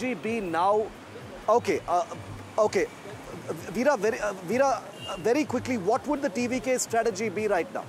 strategy be now? Okay, okay. Veera, very quickly, what would the TVK strategy be right now?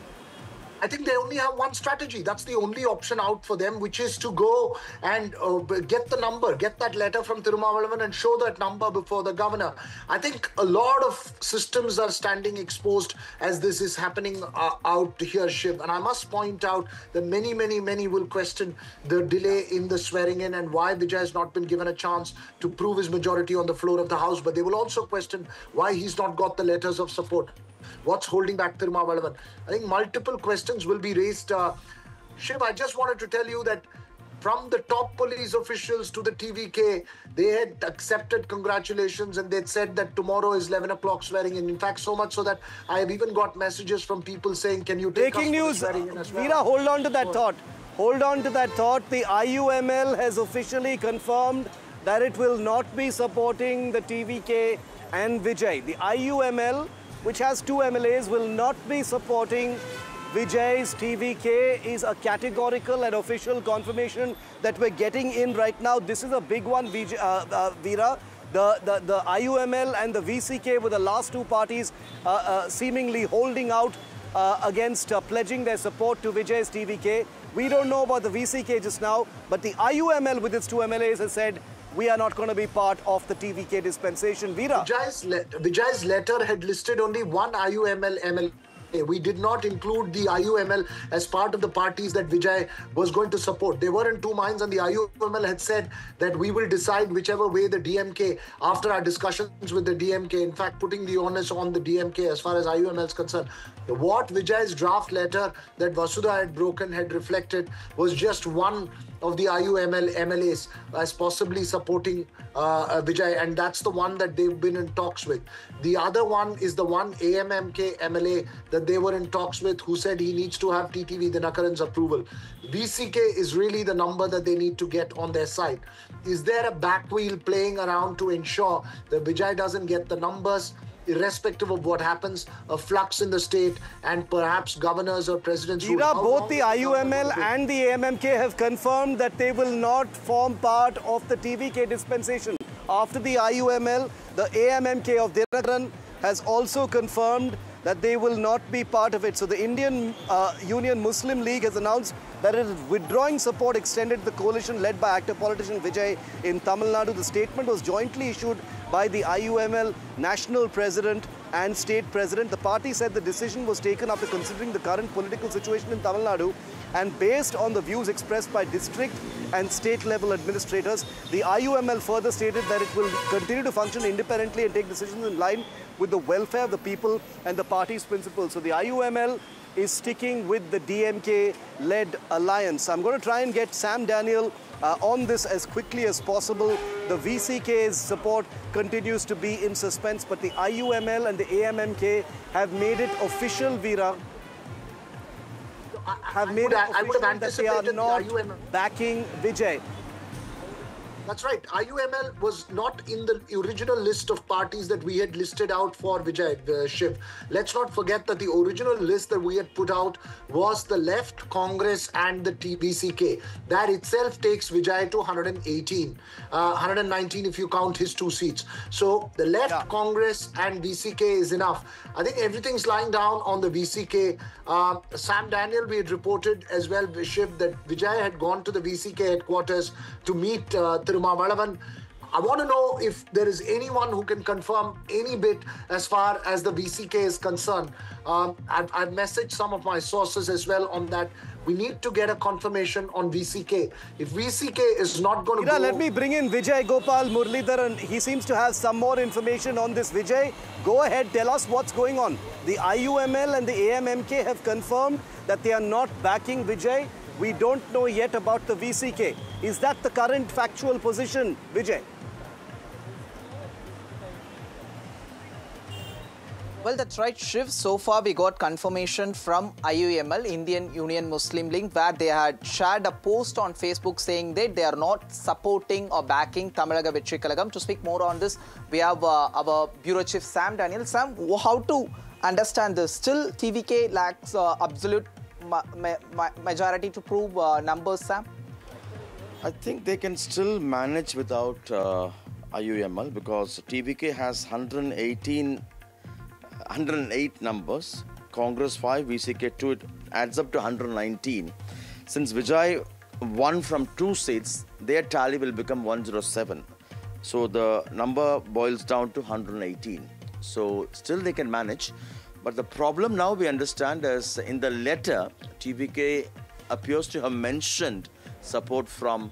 I think they only have one strategy. That's the only option out for them, which is to go and get the number, get that letter from Tirumavalavan and show that number before the governor. I think a lot of systems are standing exposed as this is happening out here, Shiv. And I must point out that many will question the delay in the swearing in and why Vijay has not been given a chance to prove his majority on the floor of the House. But they will also question why he's not got the letters of support. What's holding back Tirumavalavan? I think multiple questions will be raised. Shiv, I just wanted to tell you that from the top police officials to the TVK, they had accepted congratulations and they'd said that tomorrow is 11 o'clock swearing in. In fact, so much so that I have even got messages from people saying, can you take Breaking us news, swearing in as well? Veera, hold on to that thought. Hold on to that thought. The IUML has officially confirmed that it will not be supporting the TVK and Vijay. The IUML, which has 2 MLAs, will not be supporting Vijay's TVK, is a categorical and official confirmation that we're getting in right now. This is a big one, Veera. The IUML and the VCK were the last 2 parties seemingly holding out against pledging their support to Vijay's TVK. We don't know about the VCK just now, but the IUML with its 2 MLAs has said, we are not going to be part of the TVK dispensation. Veera. Vijay's letter had listed only one IUML MLA. We did not include the IUML as part of the parties that Vijay was going to support. They were in 2 minds, and the IUML had said that we will decide whichever way the DMK, after our discussions with the DMK, in fact, putting the onus on the DMK as far as IUML is concerned. What Vijay's draft letter that Vasudha had broken had reflected was just one of the IUML MLAs as possibly supporting Vijay, and that's the one that they've been in talks with. The other one is the one AMMK MLA that they were in talks with, who said he needs to have TTV Dinakaran's approval. VCK is really the number that they need to get on their side. Is there a back wheel playing around to ensure that Vijay doesn't get the numbers? Irrespective of what happens, a flux in the state and perhaps governors or presidents. Veera, both the IUML and the AMMK have confirmed that they will not form part of the TVK dispensation. After the IUML, the AMMK of Dinakaran has also confirmed that they will not be part of it. So the Indian Union Muslim League has announced that it is withdrawing support extended to the coalition led by actor politician Vijay in Tamil Nadu. The statement was jointly issued by the IUML national president and state president. The party said the decision was taken after considering the current political situation in Tamil Nadu and based on the views expressed by district and state level administrators. The IUML further stated that it will continue to function independently and take decisions in line with the welfare of the people and the party's principles. So the IUML is sticking with the DMK-led alliance. I'm going to try and get Sam Daniel on this as quickly as possible. The VCK's support continues to be in suspense, but the IUML and the AMMK have made it official, Veera. Have made it official that they are not backing Vijay. That's right. IUML was not in the original list of parties that we had listed out for Vijay, Shiv. Let's not forget that the original list that we had put out was the left, Congress and the VCK. That itself takes Vijay to 118, 119 if you count his 2 seats. So the left, Congress and VCK is enough. I think everything's lying down on the VCK. Sam Daniel, we had reported as well, Shiv, that Vijay had gone to the VCK headquarters to meet Tirumavalavan. I want to know if there is anyone who can confirm any bit as far as the VCK is concerned. I've messaged some of my sources as well on that. We need to get a confirmation on VCK. If VCK is not going to go... Let me bring in Vijay Gopal Muralidharan. He seems to have some more information on this. Vijay, go ahead, tell us what's going on. The IUML and the AMMK have confirmed that they are not backing Vijay. We don't know yet about the VCK. Is that the current factual position, Vijay? Well, that's right, Shiv. So far, we got confirmation from IUML, Indian Union Muslim League, where they had shared a post on Facebook saying that they are not supporting or backing Tamizhaga Vetri Kalagam. To speak more on this, we have our Bureau Chief Sam Daniel. Sam, how to understand this? Still, TVK lacks absolute majority to prove numbers, Sam? I think they can still manage without IUML because TVK has 108 numbers, Congress 5, VCK 2, it adds up to 119. Since Vijay won from 2 seats, their tally will become 107. So the number boils down to 118. So still they can manage. But the problem now we understand is in the letter, TVK appears to have mentioned support from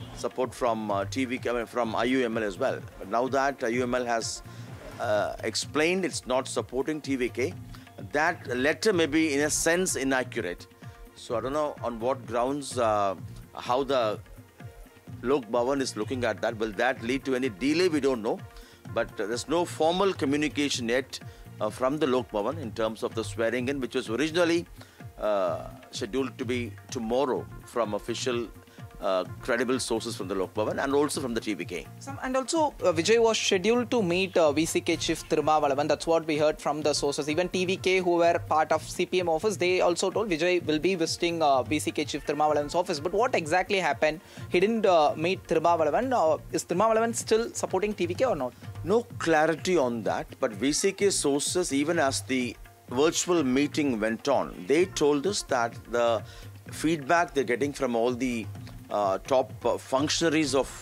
TVK, from IUML as well. But now that IUML has explained it's not supporting TVK, that letter may be in a sense inaccurate. So I don't know on what grounds, how the Lok Bhavan is looking at that. Will that lead to any delay? We don't know. But there's no formal communication yet from the Lok Bhavan in terms of the swearing in, which was originally scheduled to be tomorrow from official credible sources from the Lok Bhavan and also from the TVK. And also, Vijay was scheduled to meet VCK Chief Thirumavalavan. That's what we heard from the sources. Even TVK, who were part of CPM office, they also told Vijay will be visiting VCK Chief Thirumavalavan's office. But what exactly happened? He didn't meet Thirumavalavan. Is Thirumavalavan still supporting TVK or not? No clarity on that. But VCK sources, even as the virtual meeting went on, they told us that the feedback they're getting from all the top functionaries of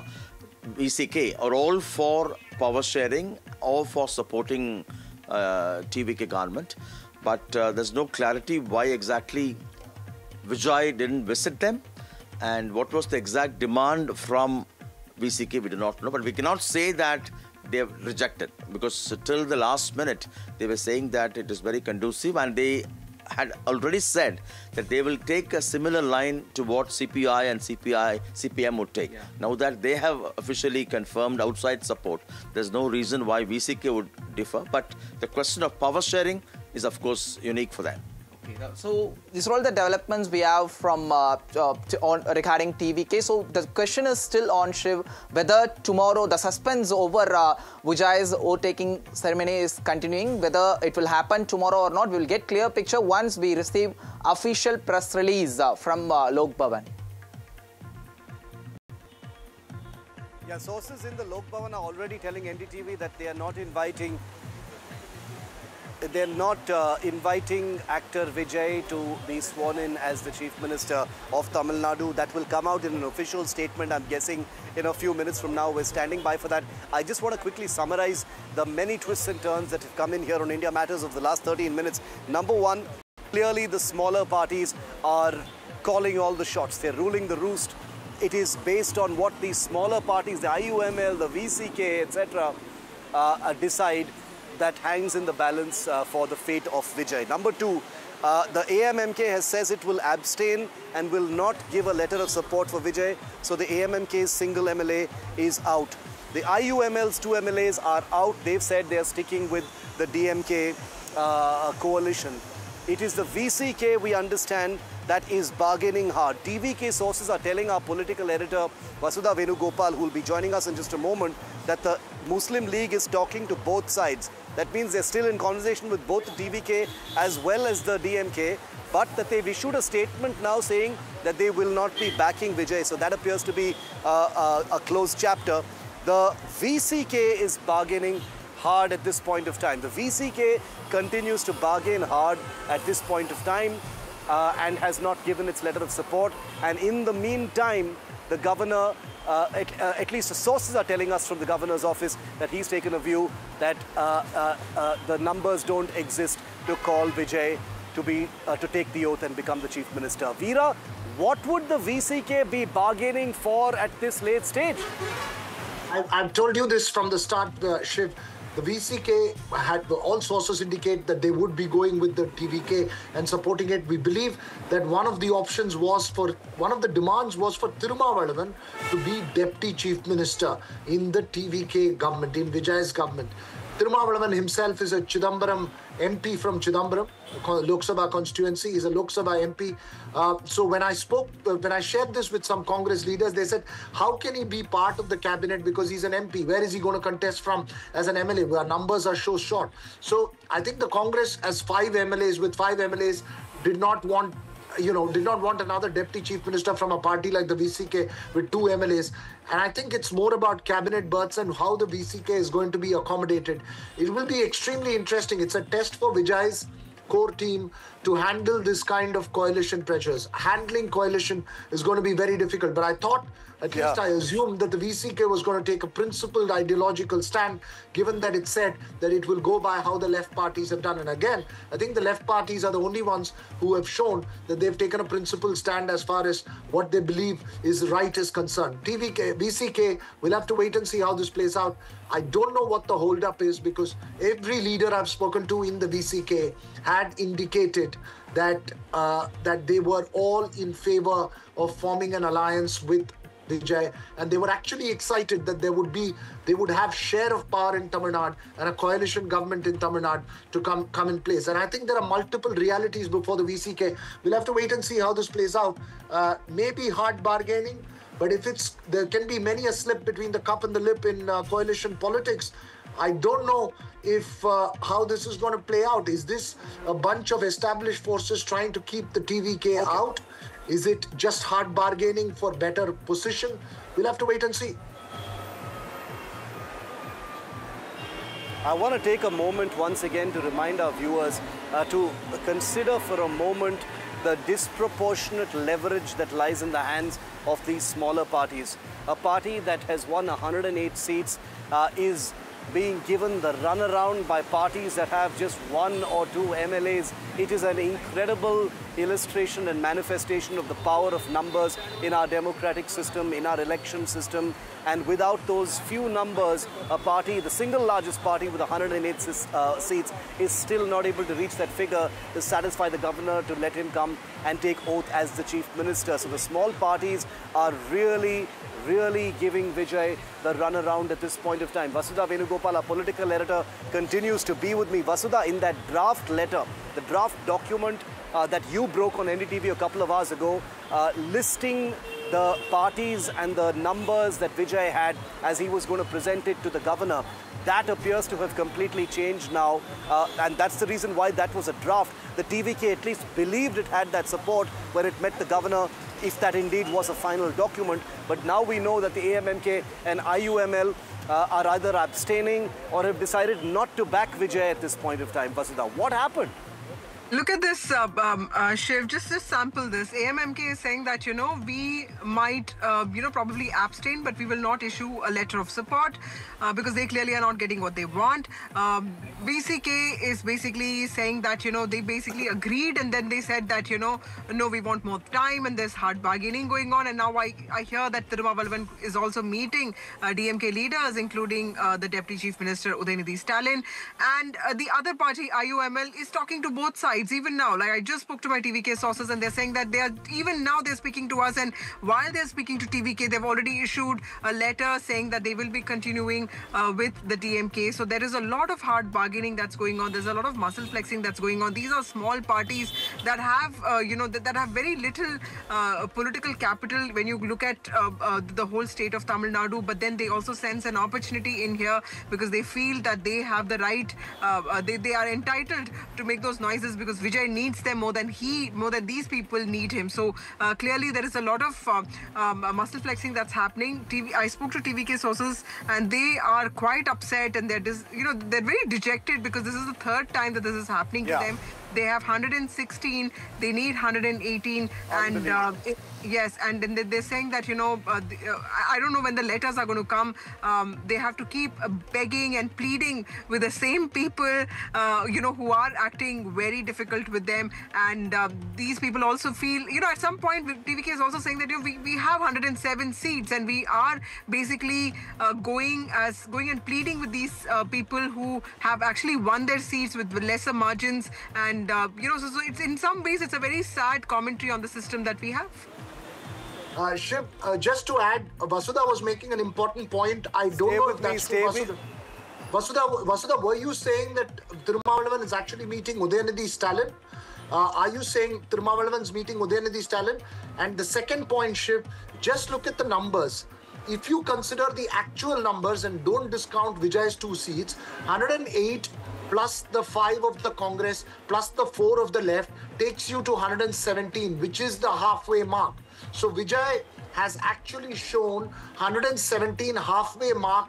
VCK are all for power sharing or for supporting TVK government. But there's no clarity why exactly Vijay didn't visit them and what was the exact demand from VCK, we do not know. But we cannot say that they have rejected because till the last minute they were saying that it is very conducive and they had already said that they will take a similar line to what CPI and CPM would take. Yeah. Now that they have officially confirmed outside support, there's no reason why VCK would differ. But the question of power sharing is, of course, unique for them. So these are all the developments we have from regarding TVK. So the question is still on, Shiv, whether tomorrow the suspense over Vijay's oath-taking ceremony is continuing, whether it will happen tomorrow or not. We will get clear picture once we receive official press release from Lok Bhavan. Yeah, sources in the Lok Bhavan are already telling NDTV that they are not inviting actor Vijay to be sworn in as the Chief Minister of Tamil Nadu. That will come out in an official statement, I'm guessing, in a few minutes from now. We're standing by for that. I just want to quickly summarize the many twists and turns that have come in here on India Matters of the last 13 minutes. Number one, clearly the smaller parties are calling all the shots. They're ruling the roost. It is based on what these smaller parties, the IUML, the VCK, etc., decide, that hangs in the balance for the fate of Vijay. Number two, the AMMK says it will abstain and will not give a letter of support for Vijay. So the AMMK's single MLA is out. The IUML's 2 MLAs are out. They've said they're sticking with the DMK coalition. It is the VCK, we understand, that is bargaining hard. TVK sources are telling our political editor, Vasudha Venugopal, who will be joining us in just a moment, that the Muslim League is talking to both sides. That means they're still in conversation with both the TVK as well as the DMK, but that they've issued a statement now saying that they will not be backing Vijay. So that appears to be a closed chapter. The VCK is bargaining hard at this point of time. The VCK continues to bargain hard at this point of time and has not given its letter of support. And in the meantime, the governor, at least the sources are telling us from the governor's office that he's taken a view that the numbers don't exist to call Vijay to take the oath and become the Chief Minister. Veera, what would the VCK be bargaining for at this late stage? I've told you this from the start, Shiv. The VCK had, all sources indicate that they would be going with the TVK and supporting it. We believe that one of the demands was for Thirumavalavan to be Deputy Chief Minister in the TVK government, in Vijay's government. Thirumavalavan himself is a Chidambaram MP from Chidambaram, Lok Sabha constituency. He's a Lok Sabha MP. So when I shared this with some Congress leaders, they said, how can he be part of the cabinet because he's an MP? Where is he going to contest from as an MLA? Our numbers are so short. So I think the Congress, as 5 MLAs, did not want did not want another deputy chief minister from a party like the VCK with 2 MLAs. And I think it's more about cabinet berths and how the VCK is going to be accommodated. It will be extremely interesting. It's a test for Vijay's core team to handle this kind of coalition pressures. Handling coalition is going to be very difficult. But I thought, at least I assumed, that the VCK was going to take a principled ideological stand, given that it said that it will go by how the left parties have done. And again, I think the left parties are the only ones who have shown that they've taken a principled stand as far as what they believe is right is concerned. VCK, we'll have to wait and see how this plays out. I don't know what the holdup is, because every leader I've spoken to in the VCK had indicated that that they were all in favor of forming an alliance with Vijay, and they were actually excited that they would have share of power in Tamil Nadu and a coalition government in Tamil Nadu to come in place. And I think there are multiple realities before the VCK. We'll have to wait and see how this plays out. Maybe hard bargaining, but if there can be many a slip between the cup and the lip in coalition politics. I don't know if how this is going to play out. Is this a bunch of established forces trying to keep the TVK out? Is it just hard bargaining for better position? We'll have to wait and see. I want to take a moment once again to remind our viewers to consider for a moment the disproportionate leverage that lies in the hands of these smaller parties. A party that has won 108 seats is being given the runaround by parties that have just 1 or 2 MLAs. It is an incredible illustration and manifestation of the power of numbers in our democratic system, in our election system. And without those few numbers, a party, the single largest party with 108 seats, is still not able to reach that figure to satisfy the governor to let him come and take oath as the chief minister. So the small parties are really giving Vijay the runaround at this point of time. Vasudha Venugopal, our political editor, continues to be with me. Vasudha, in that draft letter, the draft document that you broke on NDTV a couple of hours ago, listing the parties and the numbers that Vijay had as he was going to present it to the governor, that appears to have completely changed now, and that's the reason why that was a draft. The TVK at least believed it had that support when it met the governor, if that indeed was a final document. But now we know that the AMMK and IUML are either abstaining or have decided not to back Vijay at this point of time. Vasudha, what happened? Look at this, Shiv, just sample this. AMMK is saying that, we might, probably abstain, but we will not issue a letter of support because they clearly are not getting what they want. VCK is basically saying that, they basically agreed, and then they said that, no, we want more time, and there's hard bargaining going on. And now I hear that Tirumavalavan is also meeting DMK leaders, including the Deputy Chief Minister Udayanidhi Stalin. And the other party, IUML, is talking to both sides. Even now, like I just spoke to my TVK sources, and they're saying that they're speaking to us, and while they're speaking to TVK, they've already issued a letter saying that they will be continuing with the DMK. So there is a lot of hard bargaining that's going on. There's a lot of muscle flexing that's going on. These are small parties that have, that have very little political capital when you look at the whole state of Tamil Nadu. But then they also sense an opportunity in here because they feel that they have the right, they are entitled to make those noises, because Vijay needs them more than these people need him. So clearly there is a lot of muscle flexing that's happening. I spoke to TVK sources, and they are quite upset, and they're very dejected because this is the third time that this is happening to them. They have 116, they need 118, and yes, and then they're saying that, I don't know when the letters are going to come. They have to keep begging and pleading with the same people, who are acting very difficult with them. And these people also feel, at some point, TVK is also saying that we have 107 seats, and we are basically going and pleading with these people who have actually won their seats with lesser margins. And so it's, in some ways, it's a very sad commentary on the system that we have. Shiv, just to add, Vasudha was making an important point. I don't know if that's true, Vasudha. Vasudha, were you saying that Tirumavalavan is actually meeting Udayanidhi Stalin? Are you saying Tirumavalavan's meeting Udayanidhi Stalin? And the second point, Shiv, just look at the numbers. If you consider the actual numbers and don't discount Vijay's 2 seats, 108 plus the 5 of the Congress, plus the 4 of the left, takes you to 117, which is the halfway mark. So Vijay has actually shown 117 halfway mark